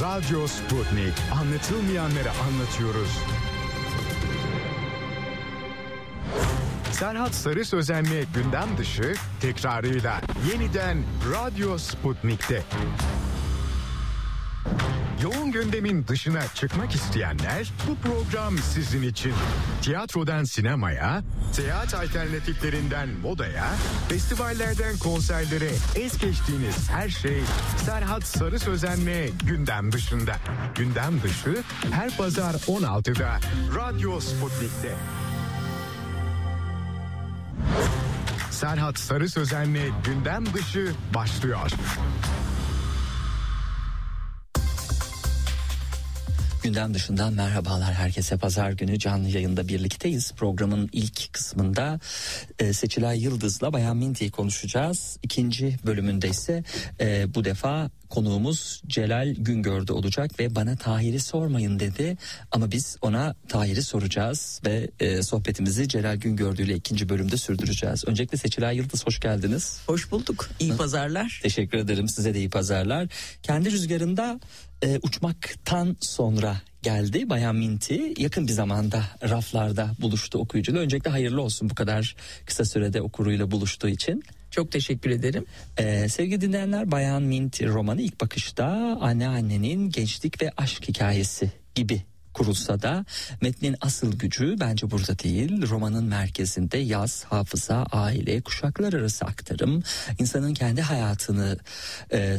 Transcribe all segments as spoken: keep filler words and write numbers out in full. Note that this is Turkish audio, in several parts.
Radyo Sputnik. Anlatılmayanları anlatıyoruz. Serhat Sarı Sözen'le gündem dışı tekrarıyla yeniden Radyo Sputnik'te. Yoğun gündemin dışına çıkmak isteyenler, bu program sizin için. Tiyatrodan sinemaya, seyahat alternatiflerinden modaya, festivallerden konserlere es geçtiğiniz her şey Serhat Sarı Sözen'le gündem dışında. Gündem dışı her pazar on altıda Radyo Sputnik'te. Serhat Sarı Sözen'le gündem dışı başlıyor. Gündem dışından merhabalar herkese. Pazar günü canlı yayında birlikteyiz. Programın ilk kısmında e, Seçilay Yıldız'la Bayan Minty'yi konuşacağız. İkinci bölümünde ise e, bu defa konuğumuz Celal Güngör'de olacak ve bana Tahir'i sormayın dedi. Ama biz ona Tahir'i soracağız ve e, sohbetimizi Celal Güngör'dü ile ikinci bölümde sürdüreceğiz. Öncelikle Seçilay Yıldız, hoş geldiniz. Hoş bulduk. İyi pazarlar. Teşekkür ederim, size de iyi pazarlar. Kendi rüzgarında e, uçmaktan sonra geldi Bayan Minty. Yakın bir zamanda raflarda buluştu okuyucuyla. Öncelikle hayırlı olsun bu kadar kısa sürede okuruyla buluştuğu için. Çok teşekkür ederim. Ee, sevgili dinleyenler, Bayan Minty romanı ilk bakışta anneannenin gençlik ve aşk hikayesi gibi kurulsa da metnin asıl gücü bence burada değil. Romanın merkezinde yaz, hafıza, aile, kuşaklar arası aktarım, insanın kendi hayatını e, e,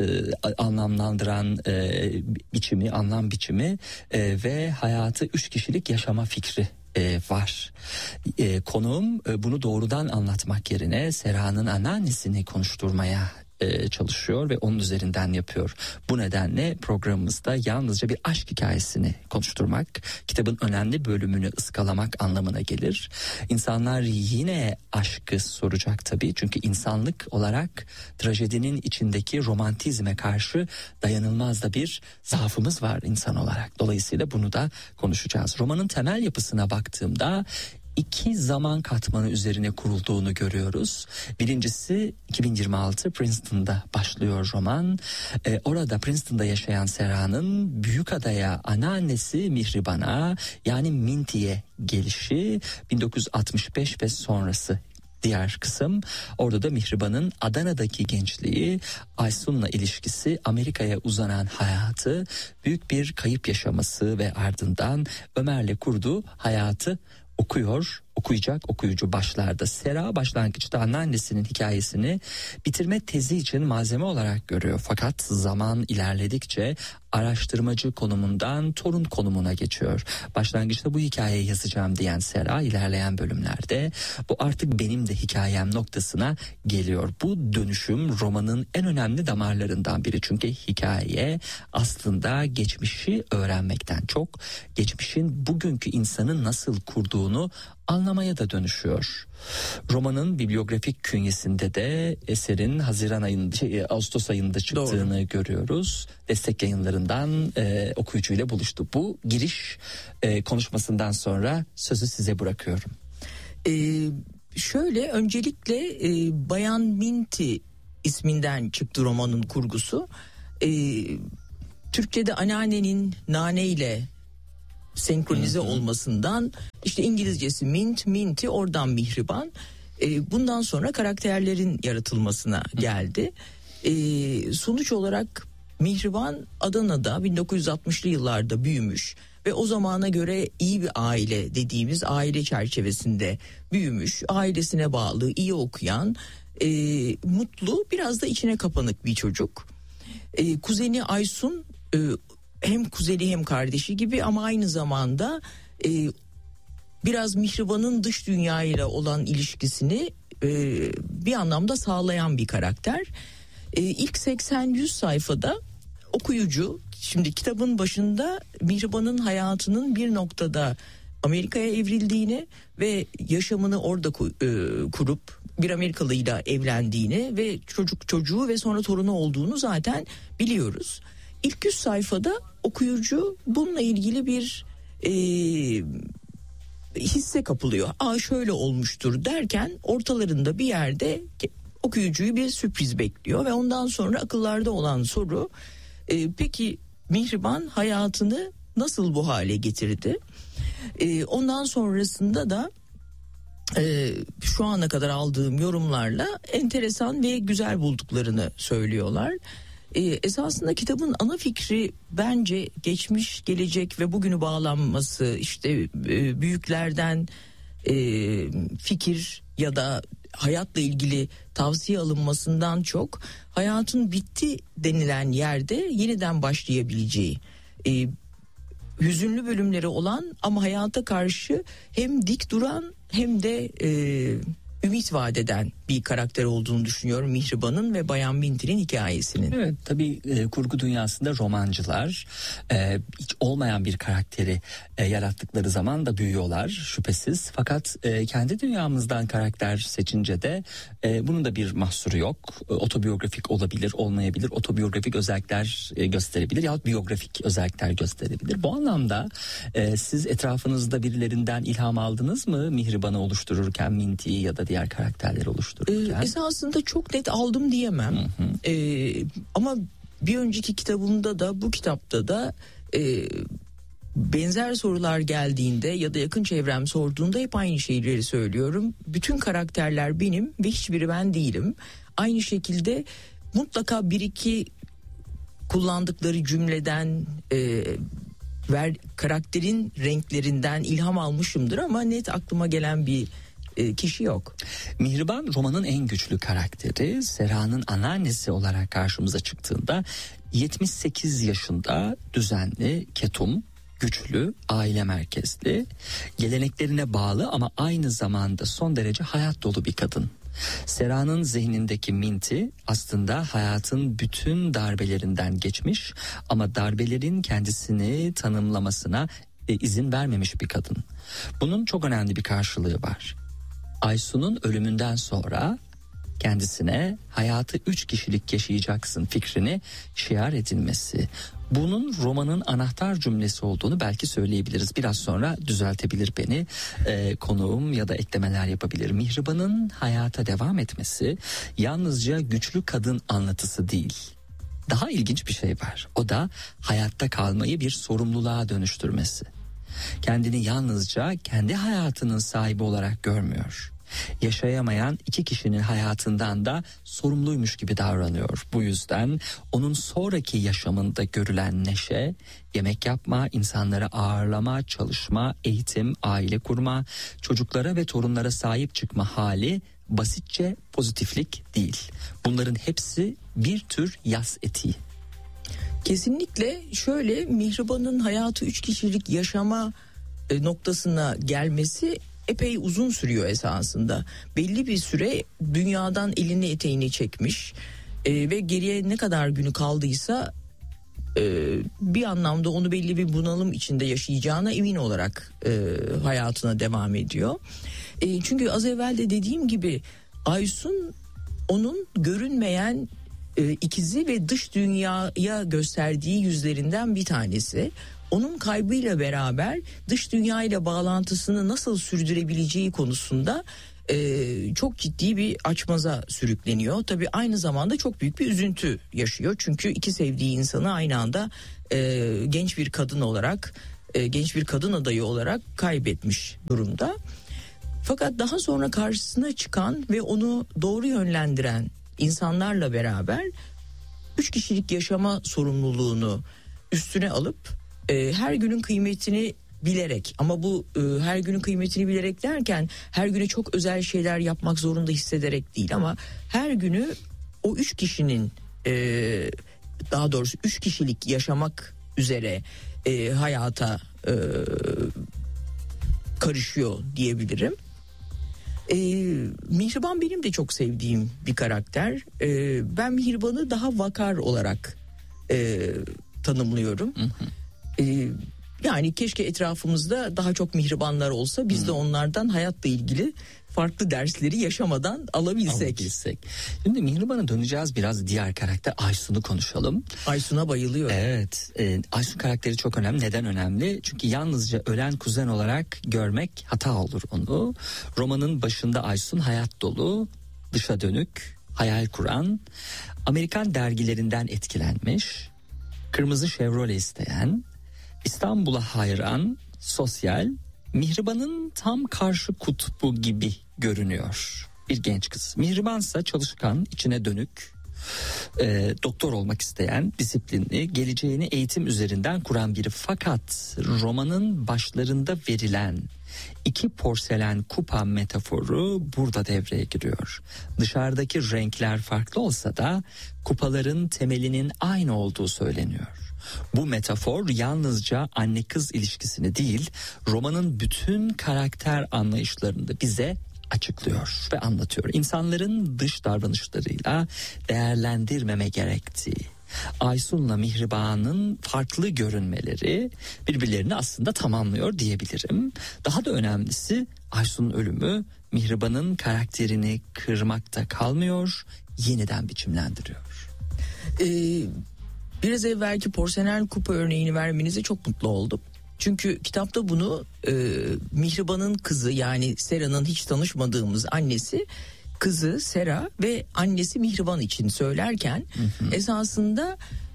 anlamlandıran e, biçimi, anlam biçimi e, ve hayatı üç kişilik yaşama fikri E, var. E, konuğum e, bunu doğrudan anlatmak yerine Sera'nın anneannesini konuşturmaya e, çalışıyor ve onun üzerinden yapıyor. Bu nedenle programımızda yalnızca bir aşk hikayesini konuşturmak, kitabın önemli bölümünü ıskalamak anlamına gelir. İnsanlar yine aşkı soracak tabii, çünkü insanlık olarak trajedinin içindeki romantizme karşı dayanılmaz da bir zaafımız var insan olarak. Dolayısıyla bunu da konuşacağız. Romanın temel yapısına baktığımda İki zaman katmanı üzerine kurulduğunu görüyoruz. Birincisi iki bin yirmi altı Princeton'da başlıyor roman. Ee, orada Princeton'da yaşayan Sera'nın Büyükada'ya anneannesi Mihriban'a yani Minty'ye gelişi, bin dokuz yüz altmış beş ve sonrası. Diğer kısım, orada da Mihriban'ın Adana'daki gençliği, Aysun'la ilişkisi, Amerika'ya uzanan hayatı, büyük bir kayıp yaşaması ve ardından Ömer'le kurduğu hayatı okuyor, okuyacak okuyucu başlarda. Sera başlangıçta anneannesinin hikayesini bitirme tezi için malzeme olarak görüyor. Fakat zaman ilerledikçe araştırmacı konumundan torun konumuna geçiyor. Başlangıçta bu hikayeyi yazacağım diyen Sera ilerleyen bölümlerde bu artık benim de hikayem noktasına geliyor. Bu dönüşüm romanın en önemli damarlarından biri. Çünkü hikaye aslında geçmişi öğrenmekten çok geçmişin bugünkü insanı nasıl kurduğunu anlamaya da dönüşüyor. Romanın bibliografik künyesinde de eserin Haziran ayında, şey, Ağustos ayında çıktığını Doğru. görüyoruz. Destek Yayınları'ndan e, okuyucuyla buluştu. Bu giriş e, konuşmasından sonra sözü size bırakıyorum. Ee, şöyle öncelikle e, Bayan Minty isminden çıktı romanın kurgusu. E, Türkçe'de anneannenin nane ile senkronize hı hı. olmasından, işte İngilizcesi mint, Minty, oradan Mihriban. E, bundan sonra karakterlerin yaratılmasına geldi. E, sonuç olarak Mihriban Adana'da bin dokuz yüz altmışlı yıllarda büyümüş ve o zamana göre iyi bir aile dediğimiz aile çerçevesinde büyümüş, ailesine bağlı, iyi okuyan, e, mutlu, biraz da içine kapanık bir çocuk. E, kuzeni Aysun e, hem kuzeni hem kardeşi gibi ama aynı zamanda e, biraz Mihriban'ın dış dünyayla olan ilişkisini e, bir anlamda sağlayan bir karakter. E, ilk seksen yüz sayfada okuyucu, şimdi kitabın başında Mihriban'ın hayatının bir noktada Amerika'ya evrildiğini ve yaşamını orada e, kurup bir Amerikalıyla evlendiğini ve çocuk çocuğu ve sonra torunu olduğunu zaten biliyoruz. İlk yüz sayfada okuyucu bununla ilgili bir e, hisse kapılıyor. Aa şöyle olmuştur derken ortalarında bir yerde okuyucuyu bir sürpriz bekliyor ve ondan sonra akıllarda olan soru, e, peki Mihriban hayatını nasıl bu hale getirdi? E, ondan sonrasında da e, şu ana kadar aldığım yorumlarla enteresan ve güzel bulduklarını söylüyorlar. E, esasında kitabın ana fikri bence geçmiş, gelecek ve bugünü bağlanması, işte e, büyüklerden e, fikir ya da hayatla ilgili tavsiye alınmasından çok hayatın bitti denilen yerde yeniden başlayabileceği, e, hüzünlü bölümleri olan ama hayata karşı hem dik duran hem de e, ümit vaat eden bir karakter olduğunu düşünüyorum Mihriban'ın ve Bayan Minty'nin hikayesinin. Evet, tabii e, kurgu dünyasında romancılar e, hiç olmayan bir karakteri e, yarattıkları zaman da büyüyorlar şüphesiz. Fakat e, kendi dünyamızdan karakter seçince de e, bunun da bir mahsuru yok. E, otobiyografik olabilir, olmayabilir. Otobiyografik özellikler e, gösterebilir yahut biyografik özellikler gösterebilir. Bu anlamda e, siz etrafınızda birilerinden ilham aldınız mı Mihriban'ı oluştururken, Minty'yi ya da diğer karakterleri oluştururken? Ee, esasında çok net aldım diyemem. Hı hı. Ee, ama bir önceki kitabımda da bu kitapta da e, benzer sorular geldiğinde ya da yakın çevrem sorduğunda hep aynı şeyleri söylüyorum. Bütün karakterler benim ve hiçbiri ben değilim. Aynı şekilde mutlaka bir iki kullandıkları cümleden e, ver, karakterin renklerinden ilham almışımdır ama net aklıma gelen bir kişi yok. Mihriban romanın en güçlü karakteri. Sera'nın anneannesi olarak karşımıza çıktığında yetmiş sekiz yaşında, düzenli, ketum, güçlü, aile merkezli, geleneklerine bağlı ama aynı zamanda son derece hayat dolu bir kadın. Sera'nın zihnindeki Minty aslında hayatın bütün darbelerinden geçmiş ama darbelerin kendisini tanımlamasına e, izin vermemiş bir kadın. Bunun çok önemli bir karşılığı var. Aysun'un ölümünden sonra kendisine hayatı üç kişilik yaşayacaksın fikrini şiar edilmesi. Bunun romanın anahtar cümlesi olduğunu belki söyleyebiliriz. Biraz sonra düzeltebilir beni e, konuğum ya da eklemeler yapabilir. Mihriban'ın hayata devam etmesi yalnızca güçlü kadın anlatısı değil. Daha ilginç bir şey var. O da hayatta kalmayı bir sorumluluğa dönüştürmesi. Kendini yalnızca kendi hayatının sahibi olarak görmüyor. Yaşayamayan iki kişinin hayatından da sorumluymuş gibi davranıyor. Bu yüzden onun sonraki yaşamında görülen neşe, yemek yapma, insanları ağırlama, çalışma, eğitim, aile kurma, çocuklara ve torunlara sahip çıkma hali basitçe pozitiflik değil. Bunların hepsi bir tür yas etiği. Kesinlikle şöyle, Mihriban'ın hayatı üç kişilik yaşama noktasına gelmesi epey uzun sürüyor esasında. Belli bir süre dünyadan elini eteğini çekmiş e, ve geriye ne kadar günü kaldıysa e, bir anlamda onu belli bir bunalım içinde yaşayacağına emin olarak e, hayatına devam ediyor. E, çünkü az evvel de dediğim gibi Aysun onun görünmeyen e, ikizi ve dış dünyaya gösterdiği yüzlerinden bir tanesi. Onun kaybıyla beraber dış dünyayla bağlantısını nasıl sürdürebileceği konusunda e, çok ciddi bir açmaza sürükleniyor. Tabii aynı zamanda çok büyük bir üzüntü yaşıyor. Çünkü iki sevdiği insanı aynı anda e, genç bir kadın olarak, e, genç bir kadın adayı olarak kaybetmiş durumda. Fakat daha sonra karşısına çıkan ve onu doğru yönlendiren insanlarla beraber üç kişilik yaşama sorumluluğunu üstüne alıp e, her günün kıymetini bilerek, ama bu e, her günün kıymetini bilerek derken her güne çok özel şeyler yapmak zorunda hissederek değil, ama her günü o üç kişinin e, daha doğrusu üç kişilik yaşamak üzere e, hayata e, karışıyor diyebilirim. E, Mihriban benim de çok sevdiğim bir karakter. E, ben Mihriban'ı daha vakar olarak e, tanımlıyorum. Hı hı. E, yani keşke etrafımızda daha çok Mihribanlar olsa, biz hı. de onlardan hayatla ilgili farklı dersleri yaşamadan alabilsek. alabilsek. Şimdi Mihriban'a döneceğiz, biraz diğer karakter Aysun'u konuşalım. Aysun'a bayılıyorum. Evet, e, Aysun karakteri çok önemli. Neden önemli? Çünkü yalnızca ölen kuzen olarak görmek hata olur onu. Romanın başında Aysun hayat dolu, dışa dönük, hayal kuran, Amerikan dergilerinden etkilenmiş, kırmızı Chevrolet isteyen, İstanbul'a hayran, sosyal, Mihriban'ın tam karşı kutbu gibi görünüyor bir genç kız. Mihribansa çalışkan, içine dönük, e, doktor olmak isteyen, disiplinli, geleceğini eğitim üzerinden kuran biri. Fakat romanın başlarında verilen iki porselen kupa metaforu burada devreye giriyor. Dışarıdaki renkler farklı olsa da kupaların temelinin aynı olduğu söyleniyor. Bu metafor yalnızca anne kız ilişkisini değil, romanın bütün karakter anlayışlarını da bize açıklıyor ve anlatıyor. İnsanların dış davranışlarıyla değerlendirmeme gerektiği, Aysun'la Mihriban'ın farklı görünmeleri birbirlerini aslında tamamlıyor diyebilirim. Daha da önemlisi Aysun'un ölümü Mihriban'ın karakterini kırmakta kalmıyor, yeniden biçimlendiriyor. Ee, biraz evvelki porselen kupa örneğini vermenize çok mutlu oldum. Çünkü kitapta bunu e, Mihriban'ın kızı, yani Sera'nın hiç tanışmadığımız annesi, kızı Sera ve annesi Mihriban için söylerken hı hı. esasında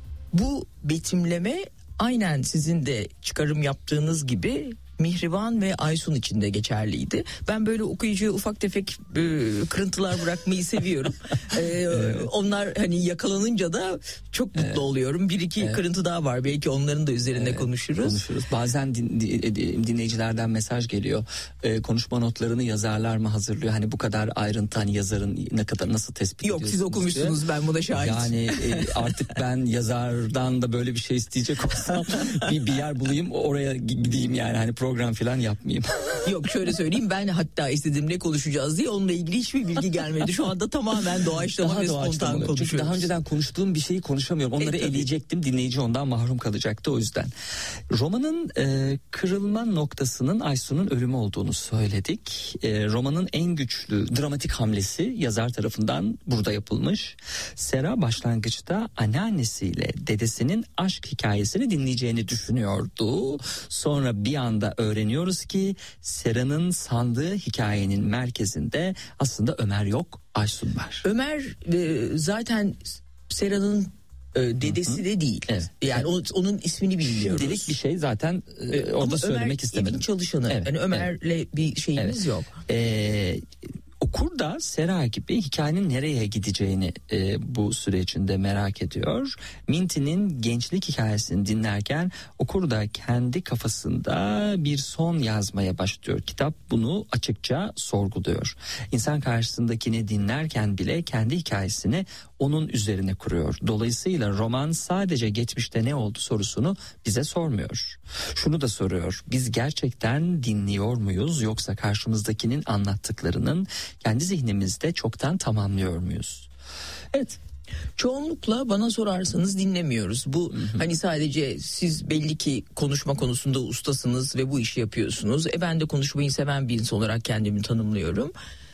bu betimleme aynen sizin de çıkarım yaptığınız gibi Mihriban ve Aysun için de geçerliydi. Ben böyle okuyucuya ufak tefek e, kırıntılar bırakmayı seviyorum. E, evet. Onlar hani yakalanınca da çok mutlu evet. oluyorum. Bir iki evet. kırıntı daha var. Belki onların da üzerinde evet, konuşuruz. Konuşuruz. Bazen din, din, dinleyicilerden mesaj geliyor. E, konuşma notlarını yazarlar mı hazırlıyor? Hani bu kadar ayrıntı, hani yazarın ne kadar nasıl tespit Yok, siz okumuşsunuz diye. Ben buna şahit. Yani e, artık ben yazardan da böyle bir şey isteyecek olsam bir, bir yer bulayım, oraya gideyim yani, hani program falan yapmayayım. Yok, şöyle söyleyeyim, ben hatta istedim ne konuşacağız diye, onunla ilgili hiçbir bilgi gelmedi. Şu anda tamamen doğaçlama ve spontan konuşuyoruz. Çünkü daha önceden konuştuğum bir şeyi konuşamıyorum. Onları e, eleyecektim, dinleyici ondan mahrum kalacaktı, o yüzden. Romanın e, kırılma noktasının Aysun'un ölümü olduğunu söyledik. E, romanın en güçlü dramatik hamlesi yazar tarafından burada yapılmış. Sera başlangıçta anneannesiyle dedesinin aşk hikayesini dinleyeceğini düşünüyordu. Sonra bir anda öğreniyoruz ki Sera'nın sandığı hikayenin merkezinde aslında Ömer yok, Aysun var. Ömer e, zaten Sera'nın e, dedesi Hı-hı. de değil. Evet. Yani evet. O, onun ismini bilmiyoruz. Şimdilik bir şey zaten e, orada Ama söylemek Ömer istemedim. Ömer evin çalışanı. Evet. Yani Ömer'le evet. bir şeyimiz evet. yok. Eee Okur da Sera gibi hikayenin nereye gideceğini e, bu süre içinde merak ediyor. Minty'nin gençlik hikayesini dinlerken okur da kendi kafasında bir son yazmaya başlıyor. Kitap bunu açıkça sorguluyor. İnsan karşısındakini dinlerken bile kendi hikayesini onun üzerine kuruyor. Dolayısıyla roman sadece geçmişte ne oldu sorusunu bize sormuyor. Şunu da soruyor: biz gerçekten dinliyor muyuz, yoksa karşımızdakinin anlattıklarının kendi zihnimizde çoktan tamamlıyor muyuz? Evet. Çoğunlukla bana sorarsanız dinlemiyoruz. Bu hı hı. hani sadece siz belli ki konuşma konusunda ustasınız ve bu işi yapıyorsunuz. E ben de konuşmayı seven bir insan olarak kendimi tanımlıyorum.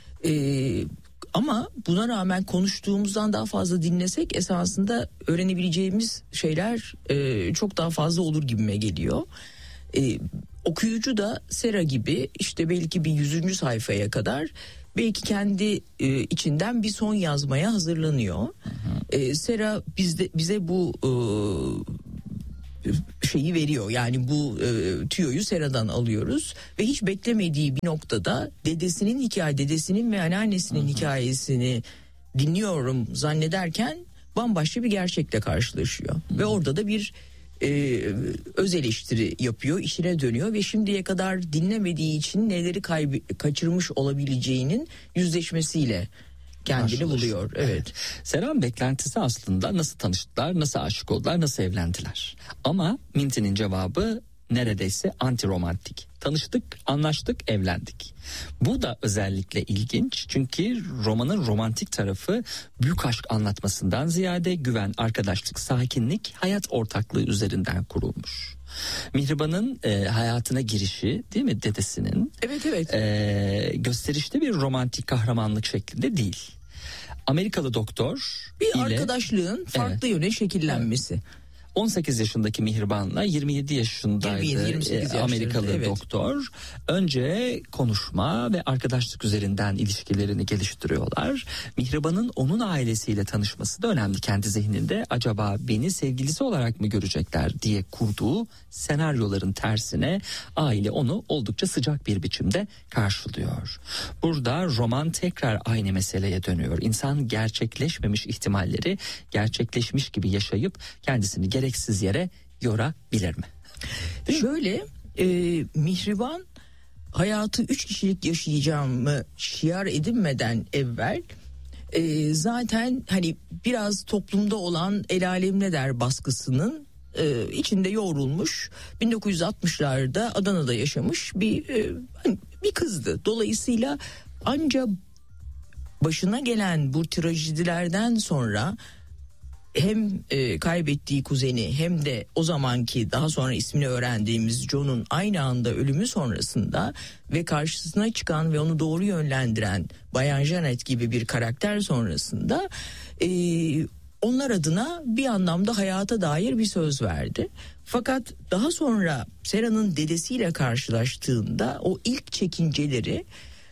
Eee Ama buna rağmen konuştuğumuzdan daha fazla dinlesek esasında öğrenebileceğimiz şeyler e, çok daha fazla olur gibime geliyor. E, okuyucu da Sera gibi işte belki bir yüzüncü sayfaya kadar belki kendi e, içinden bir son yazmaya hazırlanıyor. Hı hı. E, Sera bizde, bize bu e, şeyi veriyor, yani bu e, tüyoyu Sera'dan alıyoruz ve hiç beklemediği bir noktada dedesinin hikaye dedesinin ve anneannesinin Hı-hı. hikayesini dinliyorum zannederken bambaşka bir gerçekle karşılaşıyor. Hı-hı. Ve orada da bir e, öz eleştiri yapıyor, işine dönüyor ve şimdiye kadar dinlemediği için neleri kayb- kaçırmış olabileceğinin yüzleşmesiyle kendini buluyor. Evet. evet. Sera'nın beklentisi aslında nasıl tanıştılar, nasıl aşık oldular, nasıl evlendiler. Ama Minty'nin cevabı neredeyse anti-romantik. Tanıştık, anlaştık, evlendik. Bu da özellikle ilginç çünkü romanın romantik tarafı büyük aşk anlatmasından ziyade güven, arkadaşlık, sakinlik, hayat ortaklığı üzerinden kurulmuş. Mihriban'ın e, hayatına girişi, değil mi, dedesinin? Evet evet. E, gösterişli bir romantik kahramanlık şeklinde değil. Amerikalı doktor bir ile arkadaşlığın farklı evet. yöne şekillenmesi. Evet. on sekiz yaşındaki Mihriban'la yirmi yedi yaşındaydı yirmi yedi, yirmi sekiz Amerikalı evet. doktor. Önce konuşma ve arkadaşlık üzerinden ilişkilerini geliştiriyorlar. Mihriban'ın onun ailesiyle tanışması da önemli kendi zihninde. Acaba beni sevgilisi olarak mı görecekler diye kurduğu senaryoların tersine aile onu oldukça sıcak bir biçimde karşılıyor. Burada roman tekrar aynı meseleye dönüyor. İnsan gerçekleşmemiş ihtimalleri gerçekleşmiş gibi yaşayıp kendisini gereksiz yere yorabilir mi? Şöyle e, Mihriban hayatı üç kişilik yaşayacağımı şiar edinmeden evvel e, zaten hani biraz toplumda olan el alem ne der baskısının e, içinde yoğrulmuş, bin dokuz yüz altmışlarda Adana'da yaşamış bir e, bir kızdı. Dolayısıyla ancak başına gelen bu trajedilerden sonra hem e, kaybettiği kuzeni hem de o zamanki daha sonra ismini öğrendiğimiz John'un aynı anda ölümü sonrasında ve karşısına çıkan ve onu doğru yönlendiren Bayan Janet gibi bir karakter sonrasında e, onlar adına bir anlamda hayata dair bir söz verdi. Fakat daha sonra Sera'nın dedesiyle karşılaştığında o ilk çekinceleri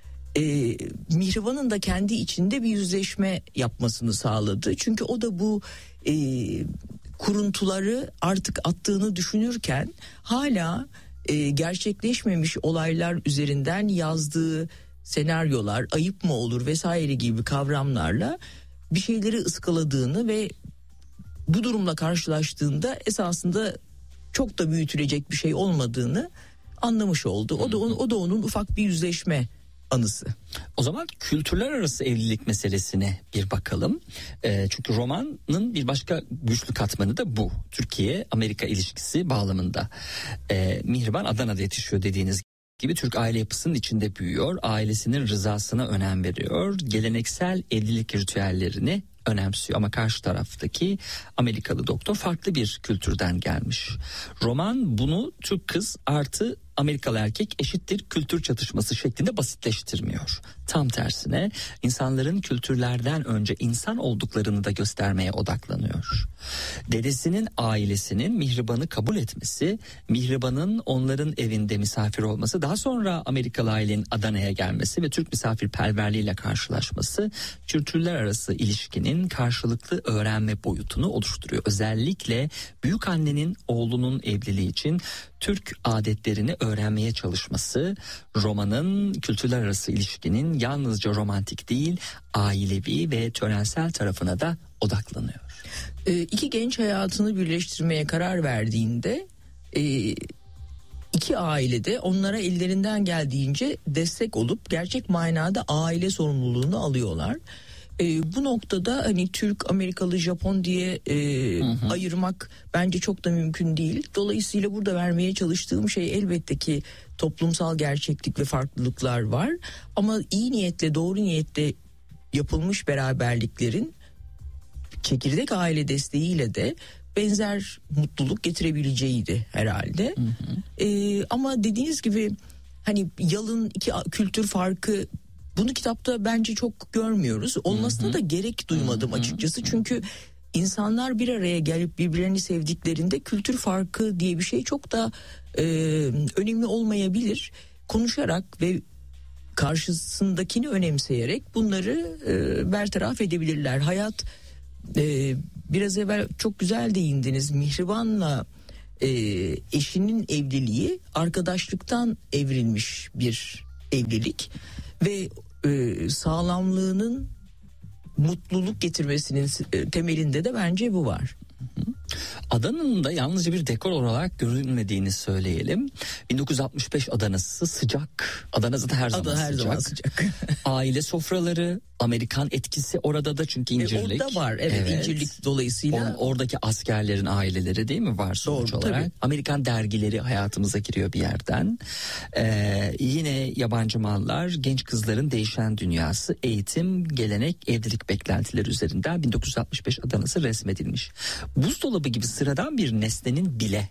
E, Mihriban'ın da kendi içinde bir yüzleşme yapmasını sağladı. Çünkü o da bu e, kuruntuları artık attığını düşünürken hala e, gerçekleşmemiş olaylar üzerinden yazdığı senaryolar, ayıp mı olur vesaire gibi kavramlarla bir şeyleri ıskaladığını ve bu durumla karşılaştığında esasında çok da büyütülecek bir şey olmadığını anlamış oldu. O da o da onun ufak bir yüzleşme anısı. O zaman kültürler arası evlilik meselesine bir bakalım. E, çünkü romanın bir başka güçlü katmanı da bu. Türkiye-Amerika ilişkisi bağlamında. E, Mihriban Adana'da yetişiyor dediğiniz gibi, Türk aile yapısının içinde büyüyor. Ailesinin rızasına önem veriyor. Geleneksel evlilik ritüellerini önemsiyor ama karşı taraftaki Amerikalı doktor farklı bir kültürden gelmiş. Roman bunu Türk kız artı Amerikalı erkek eşittir kültür çatışması şeklinde basitleştirmiyor. Tam tersine insanların kültürlerden önce insan olduklarını da göstermeye odaklanıyor. Dedesinin ailesinin Mihriban'ı kabul etmesi, Mihriban'ın onların evinde misafir olması, daha sonra Amerikalı ailenin Adana'ya gelmesi ve Türk misafirperverliğiyle karşılaşması kültürler arası ilişkinin karşılıklı öğrenme boyutunu oluşturuyor. Özellikle büyük annenin oğlunun evliliği için Türk adetlerini öğrenmeye çalışması romanın kültürler arası ilişkinin yalnızca romantik değil, ailevi ve törensel tarafına da odaklanıyor. E, iki genç hayatını birleştirmeye karar verdiğinde e, iki ailede onlara ellerinden geldiğince destek olup gerçek manada aile sorumluluğunu alıyorlar. E, bu noktada hani Türk, Amerikalı, Japon diye e, hı hı. ayırmak bence çok da mümkün değil. Dolayısıyla burada vermeye çalıştığım şey elbette ki toplumsal gerçeklik ve farklılıklar var. Ama iyi niyetle, doğru niyetle yapılmış beraberliklerin çekirdek aile desteğiyle de benzer mutluluk getirebileceğiydi herhalde. Hı hı. E, ama dediğiniz gibi hani yalın iki kültür farkı, bunu kitapta bence çok görmüyoruz. Olmasına hı hı. da gerek duymadım hı hı. açıkçası. Çünkü insanlar bir araya gelip birbirlerini sevdiklerinde kültür farkı diye bir şey çok da e, önemli olmayabilir. Konuşarak ve karşısındakini önemseyerek bunları e, bertaraf edebilirler. Hayat e, biraz evvel çok güzel değindiniz. Mihriban'la e, eşinin evliliği arkadaşlıktan evrilmiş bir evlilik ve e, sağlamlığının mutluluk getirmesinin e, temelinde de bence bu var. Adana'nın da yalnızca bir dekor olarak görülmediğini söyleyelim. bin dokuz yüz altmış beş Adana'sı sıcak. Adana zaten her zaman Adana her sıcak. Zaman sıcak. Aile sofraları, Amerikan etkisi orada da çünkü incirlik. E, orada var evet, evet. incirlik dolayısıyla. On, oradaki askerlerin aileleri değil mi var sonuç Doğru, olarak. Tabii. Amerikan dergileri hayatımıza giriyor bir yerden. Ee, yine yabancı mallar, genç kızların değişen dünyası, eğitim, gelenek, evlilik beklentileri üzerinden bin dokuz yüz altmış beş Adana'sı resmedilmiş. Buzdolabı gibi sıradan bir nesnenin bile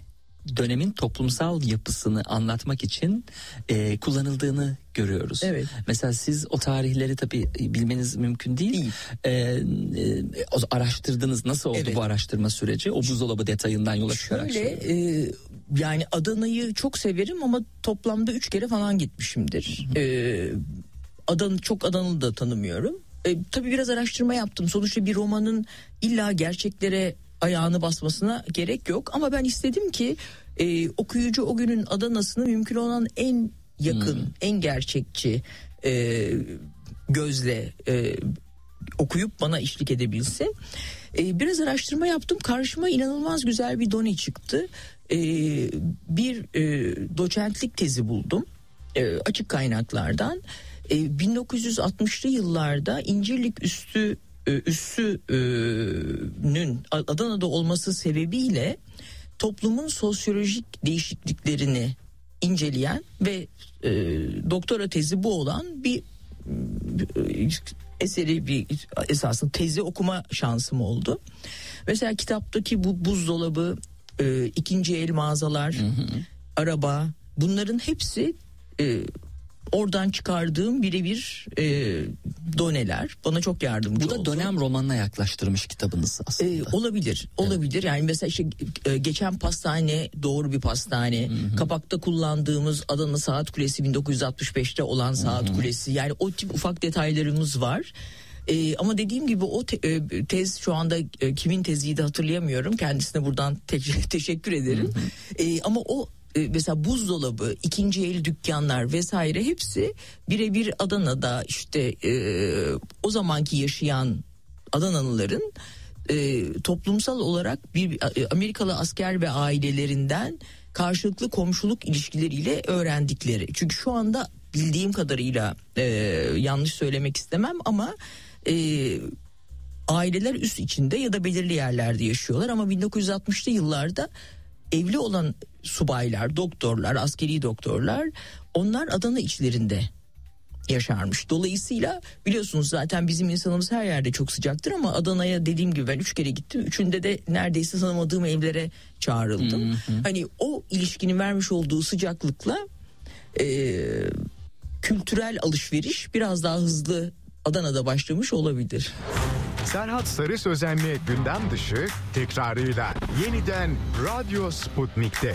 dönemin toplumsal yapısını anlatmak için e, kullanıldığını görüyoruz. Evet. Mesela siz o tarihleri tabii bilmeniz mümkün değil. Değil. E, e, araştırdınız, nasıl oldu Evet. bu araştırma süreci? O buzdolabı detayından yola çıkarak. Şöyle e, yani Adana'yı çok severim ama toplamda üç kere falan gitmişimdir. E, Adana, çok Adanalı da tanımıyorum. E, tabii biraz araştırma yaptım. Sonuçta bir romanın illa gerçeklere ayağını basmasına gerek yok. Ama ben istedim ki e, okuyucu o günün Adana'sını mümkün olan en yakın, hmm. en gerçekçi e, gözle e, okuyup bana eşlik edebilsin. E, biraz araştırma yaptım. Karşıma inanılmaz güzel bir done çıktı. E, bir e, doçentlik tezi buldum. E, açık kaynaklardan. E, bin dokuz yüz altmışlı yıllarda İncirlik Üssü Üssü'nün Adana'da olması sebebiyle toplumun sosyolojik değişikliklerini inceleyen ve e, doktora tezi bu olan bir e, eseri, bir esasında tezi okuma şansım oldu. Mesela kitaptaki bu buzdolabı, e, ikinci el mağazalar, hı hı. araba, bunların hepsi e, oradan çıkardığım birebir e, doneler. Bana çok yardımcı oldu. Bu da oldu. dönem romanına yaklaştırmış kitabınız aslında. E, olabilir. Olabilir. Evet. Yani mesela işte e, geçen pastane doğru bir pastane. Hı hı. Kapakta kullandığımız Adana Saat Kulesi, bin dokuz yüz altmış beşte olan Saat hı hı. Kulesi. Yani o tip ufak detaylarımız var. Ee, ama dediğim gibi o te- e, tez şu anda e, kimin teziydi hatırlayamıyorum. Kendisine buradan te- teşekkür ederim. Hı hı. E, ama o e, mesela buzdolabı, ikinci el dükkanlar vesaire hepsi birebir Adana'da işte e, o zamanki yaşayan Adanalıların e, toplumsal olarak bir e, Amerikalı asker ve ailelerinden karşılıklı komşuluk ilişkileriyle öğrendikleri. Çünkü şu anda bildiğim kadarıyla e, yanlış söylemek istemem ama e, aileler üst içinde ya da belirli yerlerde yaşıyorlar ama bin dokuz yüz altmışlı yıllarda evli olan subaylar, doktorlar, askeri doktorlar, onlar Adana içlerinde yaşarmış. Dolayısıyla biliyorsunuz zaten bizim insanımız her yerde çok sıcaktır ama Adana'ya dediğim gibi ben üç kere gittim. Üçünde de neredeyse tanımadığım evlere çağrıldım. Hı hı. Hani o ilişkinin vermiş olduğu sıcaklıkla e, kültürel alışveriş biraz daha hızlı Adana'da başlamış olabilir. Serhat Sarı Sözen'le gündem dışı tekrarıyla yeniden Radyo Sputnik'te.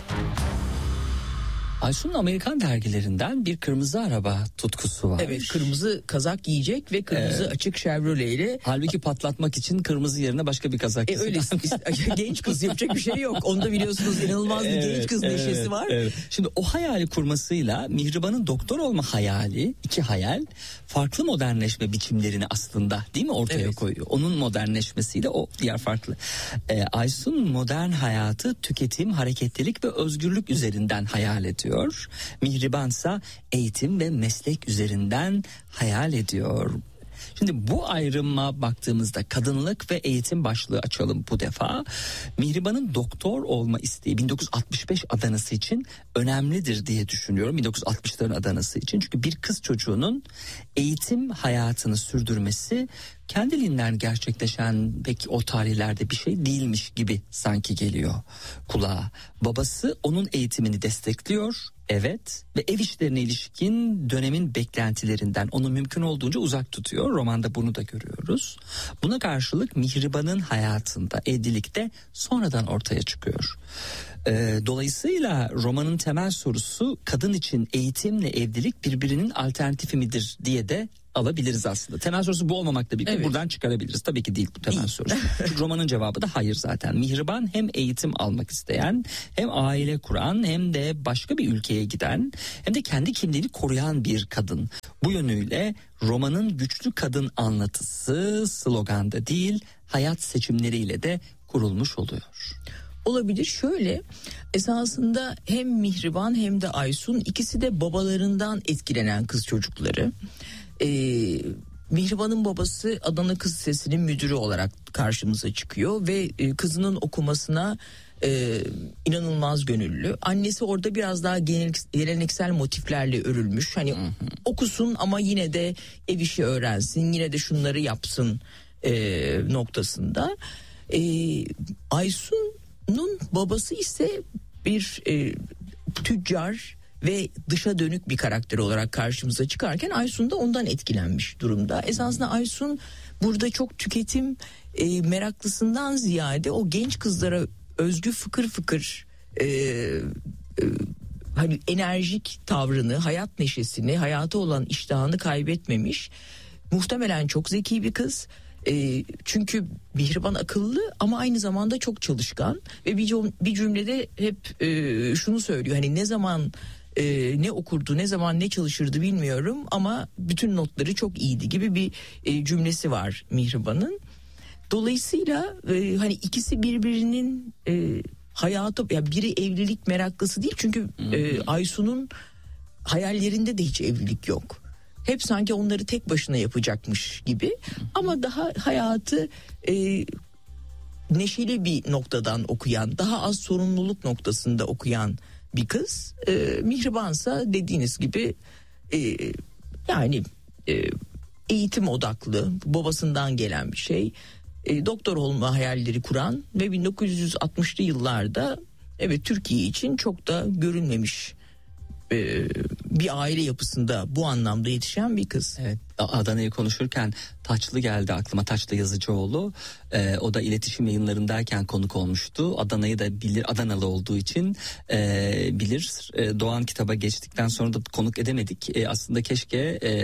Aysun'un Amerikan dergilerinden bir kırmızı araba tutkusu var. Evet, kırmızı kazak giyecek ve kırmızı evet. açık Chevrolet ile. Halbuki patlatmak için kırmızı yerine başka bir kazak. E öyle genç kız yapacak bir şey yok. Onda biliyorsunuz inanılmaz bir evet, genç kız evet, neşesi var. Evet. Şimdi o hayali kurmasıyla Mihriban'ın doktor olma hayali, iki hayal farklı modernleşme biçimlerini aslında değil mi ortaya evet. koyuyor. Onun modernleşmesiyle o diğer farklı. Ee, Aysun modern hayatı tüketim, hareketlilik ve özgürlük üzerinden hayal ediyor. Mihribansa eğitim ve meslek üzerinden hayal ediyor. Şimdi bu ayrıma baktığımızda kadınlık ve eğitim başlığı açalım bu defa. Mihriban'ın doktor olma isteği bin dokuz yüz altmış beş Adana'sı için önemlidir diye düşünüyorum. bin dokuz yüz altmışların Adana'sı için. Çünkü bir kız çocuğunun eğitim hayatını sürdürmesi kendiliğinden gerçekleşen pek o tarihlerde bir şey değilmiş gibi sanki geliyor kulağa. Babası onun eğitimini destekliyor. Evet ve ev işlerine ilişkin dönemin beklentilerinden onu mümkün olduğunca uzak tutuyor. Romanda bunu da görüyoruz. Buna karşılık Mihriban'ın hayatında evlilik de sonradan ortaya çıkıyor. Ee, dolayısıyla romanın temel sorusu kadın için eğitimle evlilik birbirinin alternatifi midir diye de alabiliriz aslında. Temel sorusu bu olmamakla birlikte evet. buradan çıkarabiliriz. Tabii ki değil bu temel sorusu. Çünkü romanın cevabı da hayır zaten. Mihriban hem eğitim almak isteyen, hem aile kuran, hem de başka bir ülkeye giden, hem de kendi kimliğini koruyan bir kadın. Bu yönüyle romanın güçlü kadın anlatısı sloganda değil, hayat seçimleriyle de kurulmuş oluyor. Olabilir. Şöyle, esasında hem Mihriban hem de Aysun ikisi de babalarından etkilenen kız çocukları. Ee, Mihriban'ın babası Adana Kız Lisesi'nin müdürü olarak karşımıza çıkıyor ve e, kızının okumasına e, inanılmaz gönüllü. Annesi orada biraz daha geleneksel motiflerle örülmüş. Hani hı hı. okusun ama yine de ev işi öğrensin, yine de şunları yapsın e, noktasında. E, Aysun'un babası ise bir e, tüccar ve dışa dönük bir karakter olarak karşımıza çıkarken Aysun da ondan etkilenmiş durumda. Esasında Aysun burada çok tüketim e, meraklısından ziyade o genç kızlara özgü fıkır fıkır e, e, hani enerjik tavrını, hayat neşesini, hayata olan iştahını kaybetmemiş. Muhtemelen çok zeki bir kız. E, çünkü Mihriban akıllı ama aynı zamanda çok çalışkan ve bir, bir cümlede hep e, şunu söylüyor. Hani ne zaman e, ne okurdu, ne zaman ne çalışırdı bilmiyorum ama bütün notları çok iyiydi gibi bir e, cümlesi var Mihriban'ın. Dolayısıyla e, hani ikisi birbirinin e, hayatı, ya biri evlilik meraklısı değil çünkü e, Aysun'un hayallerinde de hiç evlilik yok. Hep sanki onları tek başına yapacakmış gibi ama daha hayatı e, neşeli bir noktadan okuyan, daha az sorumluluk noktasında okuyan bir kız. E, Mihribansa dediğiniz gibi e, yani e, eğitim odaklı, babasından gelen bir şey. E, doktor olma hayalleri kuran ve bin dokuz yüz altmışlı yıllarda evet Türkiye için çok da görünmemiş e, bir aile yapısında bu anlamda yetişen bir kız. Evet, Adana'yı konuşurken Taçlı geldi aklıma, Taçlı Yazıcıoğlu. Ee, o da iletişim yayınlarındayken konuk olmuştu. Adana'yı da bilir, Adanalı olduğu için e, bilir. E, Doğan kitaba geçtikten sonra da konuk edemedik. E, aslında keşke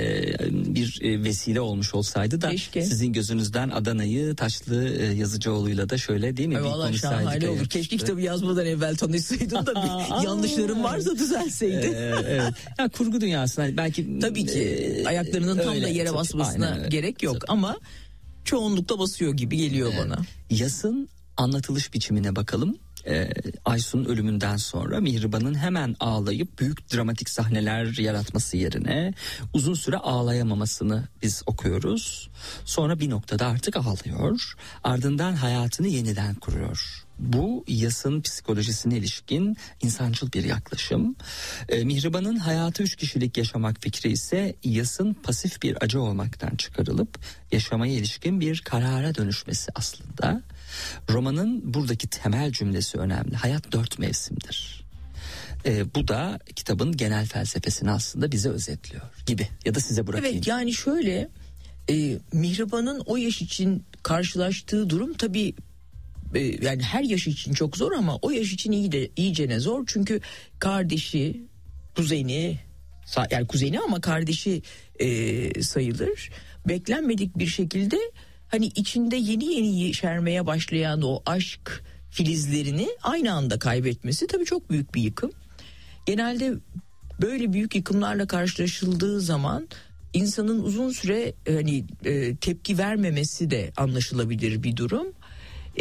e, bir e, vesile olmuş olsaydı da keşke sizin gözünüzden Adana'yı Taçlı e, Yazıcıoğlu'yla da şöyle değil mi? Ay, vallahi şahane olur. Keşke kitabı yazmadan evvel tanışsaydım da bir yanlışlarım varsa düzelseydi. Ee, evet. Ya kurgu dünyasına belki tabii ki e, ayaklarının tam öyle, da yere basmasına gerek yok ama çoğunlukla basıyor gibi geliyor evet. bana. Yas'ın anlatılış biçimine bakalım. Ee, Aysun'un ölümünden sonra Mihriban'ın hemen ağlayıp büyük dramatik sahneler yaratması yerine uzun süre ağlayamamasını biz okuyoruz. Sonra bir noktada artık ağlıyor. Ardından hayatını yeniden kuruyor. Bu Yas'ın psikolojisine ilişkin insancıl bir yaklaşım. Ee, Mihriban'ın hayatı üç kişilik yaşamak fikri ise Yas'ın pasif bir acı olmaktan çıkarılıp yaşamaya ilişkin bir karara dönüşmesi aslında. Romanın buradaki temel cümlesi önemli. Hayat dört mevsimdir. Ee, bu da kitabın genel felsefesini aslında bize özetliyor gibi, ya da size bırakayım. Evet, yani şöyle e, Mihriban'ın o yaş için karşılaştığı durum tabii e, yani her yaş için çok zor ama o yaş için iyi de iyice ne zor. Çünkü kardeşi, kuzeni, yani kuzeni ama kardeşi e, sayılır. Beklenmedik bir şekilde hani içinde yeni yeni yeşermeye başlayan o aşk filizlerini aynı anda kaybetmesi tabii çok büyük bir yıkım. Genelde böyle büyük yıkımlarla karşılaşıldığı zaman insanın uzun süre hani e, tepki vermemesi de anlaşılabilir bir durum. E,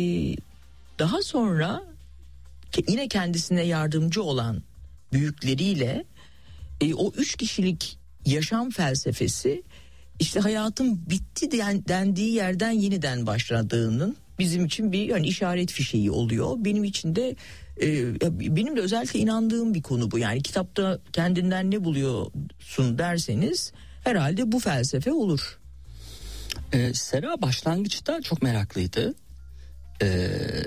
daha sonra yine kendisine yardımcı olan büyükleriyle e, o üç kişilik yaşam felsefesi işte hayatın bitti dendiği yerden yeniden başladığının bizim için bir yani işaret fişeği oluyor. Benim için de e, benim de özellikle inandığım bir konu bu. Yani kitapta kendinden ne buluyorsun derseniz herhalde bu felsefe olur. Ee, Sera başlangıçta çok meraklıydı. Ee,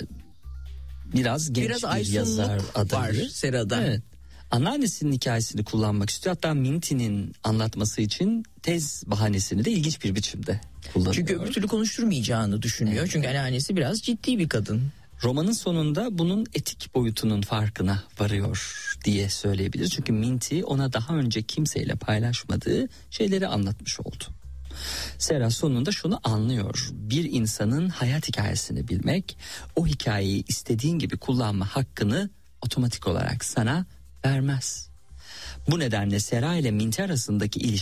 biraz genç biraz bir yazar adayı. Var Sera'da. Evet. Anneannesinin hikayesini kullanmak istiyor. Hatta Minty'nin anlatması için tez bahanesini de ilginç bir biçimde kullanıyor. Çünkü öbür türlü konuşturmayacağını düşünüyor. Evet. Çünkü anneannesi biraz ciddi bir kadın. Romanın sonunda bunun etik boyutunun farkına varıyor diye söyleyebiliriz. Çünkü Minty ona daha önce kimseyle paylaşmadığı şeyleri anlatmış oldu. Sera sonunda şunu anlıyor. Bir insanın hayat hikayesini bilmek, o hikayeyi istediğin gibi kullanma hakkını otomatik olarak sana vermez. Bu nedenle Sera ile Minty arasındaki ilişki